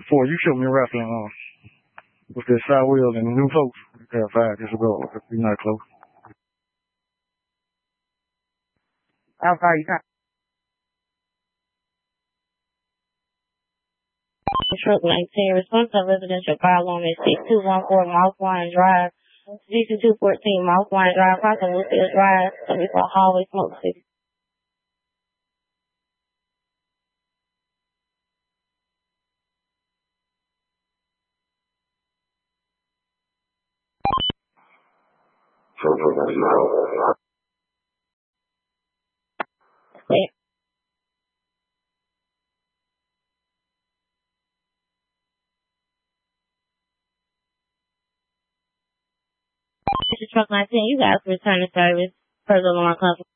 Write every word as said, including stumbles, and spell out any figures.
before you showed me wrestling on with the side wheels and the new folks. Yeah, five years ago. We're not close. How far you got? Truck nineteen, responsive residential fire alarm is six two one four Mouseline Drive, G two two fourteen Mouseline Drive, Crossing Lucille Drive, seventy-four Hallway, Smoke City. Yeah. This is Truck nineteen, you guys return to service per the alarm company.